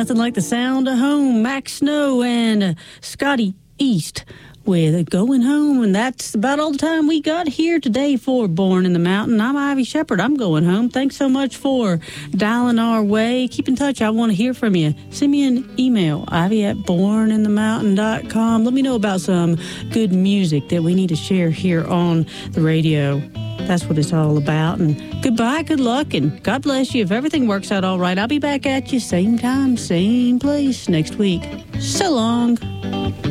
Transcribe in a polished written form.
nothing like the sound of home. Max Snow and Scotty East with Going Home. And that's about all the time we got here today for Born in the Mountain. I'm Ivy Shepard. I'm going home. Thanks so much for dialing our way. Keep in touch. I want to hear from you. Send me an email, ivy@borninthemountain.com. Let me know about some good music that we need to share here on the radio. That's what it's all about. And goodbye, good luck, and God bless you. If everything works out all right, I'll be back at you same time, same place next week. So long.